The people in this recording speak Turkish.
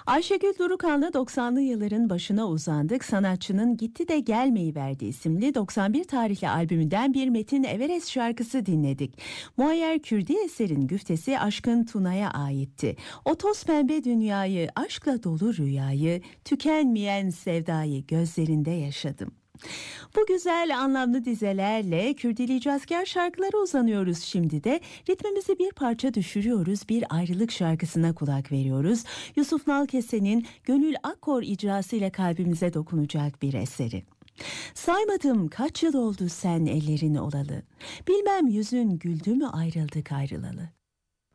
Ayşegül Durukan'la 90'lı yılların başına uzandık. Sanatçının Gitti de Gelmeyi Verdi isimli 91 tarihli albümünden bir Metin Everest şarkısı dinledik. Muayyer Kürdi eserin güftesi Aşkın Tuna'ya aitti. O toz pembe dünyayı, aşkla dolu rüyayı, tükenmeyen sevdayı gözlerinde yaşadım. Bu güzel anlamlı dizelerle Kürdili cazgâr şarkılara uzanıyoruz şimdi de. Ritmimizi bir parça düşürüyoruz, bir ayrılık şarkısına kulak veriyoruz. Yusuf Nalkese'nin Gönül Akkor icrasıyla kalbimize dokunacak bir eseri. Saymadım kaç yıl oldu sen ellerin olalı. Bilmem yüzün güldü mü ayrıldık ayrılalı.